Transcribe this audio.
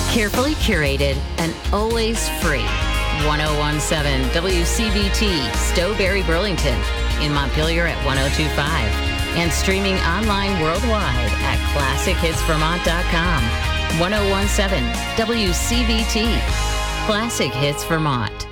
Carefully curated and always free. 1017 WCVT, Stowberry, Burlington, in Montpelier at 1025, and streaming online worldwide at ClassicHitsVermont.com. 1017 WCVT, Classic Hits Vermont.